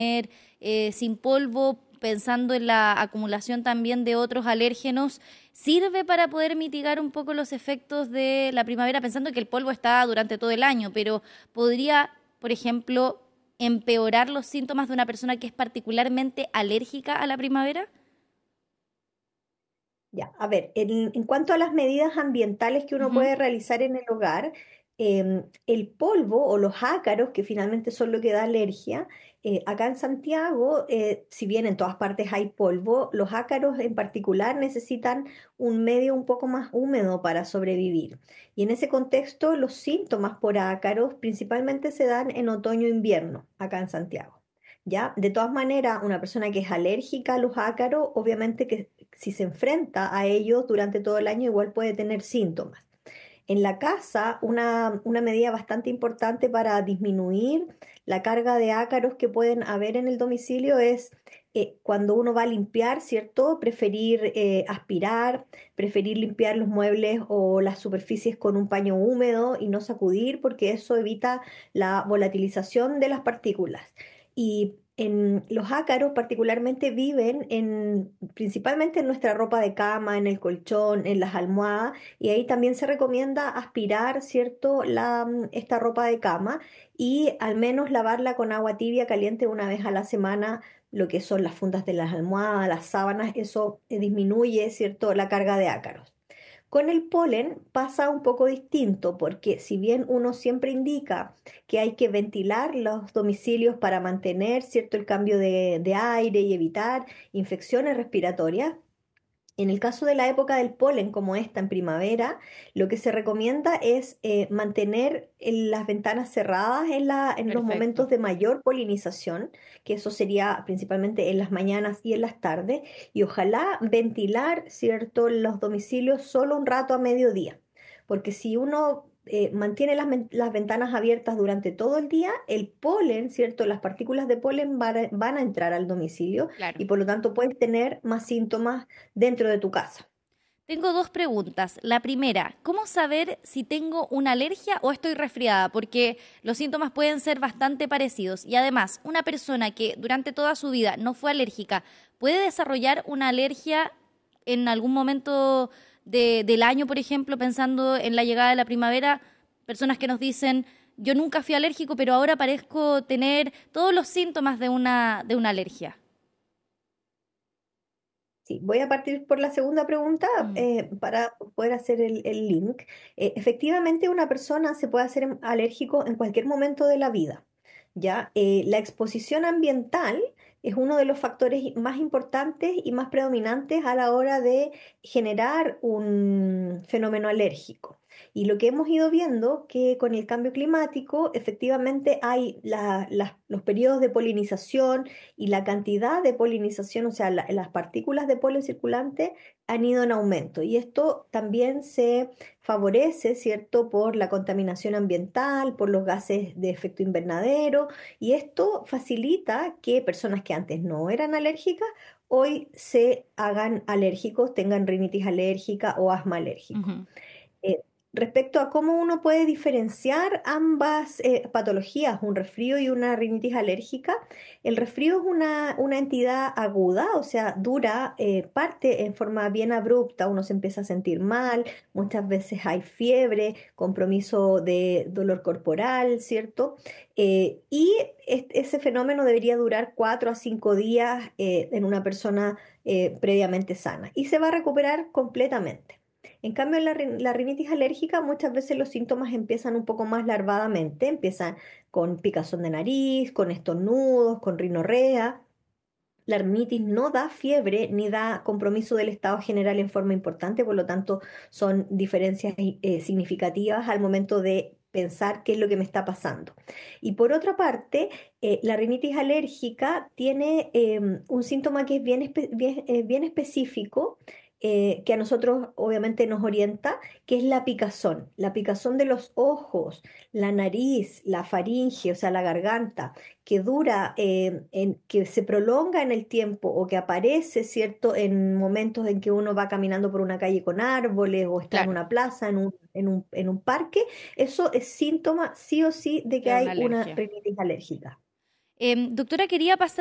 sin polvo, pensando en la acumulación también de otros alérgenos, sirve para poder mitigar un poco los efectos de la primavera, pensando que el polvo está durante todo el año, pero podría, por ejemplo, empeorar los síntomas de una persona que es particularmente alérgica a la primavera? Ya, a ver, en cuanto a las medidas ambientales que uno Ujú. puede realizar en el hogar, el polvo o los ácaros, que finalmente son lo que da alergia, acá en Santiago, si bien en todas partes hay polvo, los ácaros en particular necesitan un medio un poco más húmedo para sobrevivir. Y en ese contexto, los síntomas por ácaros principalmente se dan en otoño-invierno, acá en Santiago. ¿Ya? De todas maneras, una persona que es alérgica a los ácaros, obviamente que si se enfrenta a ellos durante todo el año, igual puede tener síntomas. En la casa, una medida bastante importante para disminuir la carga de ácaros que pueden haber en el domicilio es cuando uno va a limpiar, ¿cierto? Preferir aspirar, preferir limpiar los muebles o las superficies con un paño húmedo y no sacudir, porque eso evita la volatilización de las partículas. Y los ácaros particularmente viven principalmente en nuestra ropa de cama, en el colchón, en las almohadas, y ahí también se recomienda aspirar, ¿cierto?, esta ropa de cama y al menos lavarla con agua tibia caliente una vez a la semana, lo que son las fundas de las almohadas, las sábanas, eso disminuye, ¿cierto?, la carga de ácaros. Con el polen pasa un poco distinto porque si bien uno siempre indica que hay que ventilar los domicilios para mantener, ¿cierto?, el cambio de aire y evitar infecciones respiratorias, en el caso de la época del polen, como esta en primavera, lo que se recomienda es mantener las ventanas cerradas en los Perfecto. momentos de mayor polinización, que eso sería principalmente en las mañanas y en las tardes, y ojalá ventilar, ¿cierto?, los domicilios solo un rato a mediodía, porque si uno mantiene las ventanas abiertas durante todo el día, el polen, ¿cierto?, las partículas de polen van a entrar al domicilio Claro. y por lo tanto puedes tener más síntomas dentro de tu casa. Tengo dos preguntas. La primera, ¿cómo saber si tengo una alergia o estoy resfriada? Porque los síntomas pueden ser bastante parecidos. Y además, una persona que durante toda su vida no fue alérgica, ¿puede desarrollar una alergia en algún momento del año, por ejemplo, pensando en la llegada de la primavera? Personas que nos dicen, yo nunca fui alérgico, pero ahora parezco tener todos los síntomas de una alergia. Sí, voy a partir por la segunda pregunta Mm. para poder hacer el link. Efectivamente, una persona se puede hacer alérgico en cualquier momento de la vida, ¿ya? La exposición ambiental es uno de los factores más importantes y más predominantes a la hora de generar un fenómeno alérgico. Y lo que hemos ido viendo que con el cambio climático, efectivamente hay los periodos de polinización y la cantidad de polinización, o sea, las partículas de polen circulante han ido en aumento. Y esto también se favorece, ¿cierto?, por la contaminación ambiental, por los gases de efecto invernadero, y esto facilita que personas que antes no eran alérgicas, hoy se hagan alérgicos, tengan rinitis alérgica o asma alérgico. Ujú. Eh, Respecto a cómo uno puede diferenciar ambas patologías, un resfrío y una rinitis alérgica, el resfrío es una entidad aguda, o sea, dura, parte en forma bien abrupta, uno se empieza a sentir mal, muchas veces hay fiebre, compromiso de dolor corporal, ¿cierto? Y ese fenómeno debería durar 4 a 5 días en una persona previamente sana y se va a recuperar completamente. En cambio, la rinitis alérgica muchas veces los síntomas empiezan un poco más larvadamente, empiezan con picazón de nariz, con estornudos, con rinorrea. La rinitis no da fiebre ni da compromiso del estado general en forma importante, por lo tanto son diferencias significativas al momento de pensar qué es lo que me está pasando. Y por otra parte, la rinitis alérgica tiene un síntoma que es bien específico, que a nosotros obviamente nos orienta, que es la picazón de los ojos, la nariz, la faringe, o sea, la garganta que dura, que se prolonga en el tiempo o que aparece, ¿cierto?, en momentos en que uno va caminando por una calle con árboles o está en Claro, una plaza, en un parque, eso es síntoma sí o sí de que de una hay una alergia. rinitis alérgica. Doctora, quería pasar